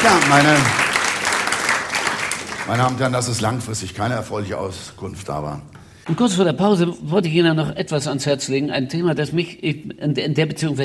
Ja, meine Damen und Herren, das ist langfristig keine erfreuliche Auskunft, aber... Und kurz vor der Pause wollte ich Ihnen noch etwas ans Herz legen, ein Thema, das mich in der Beziehung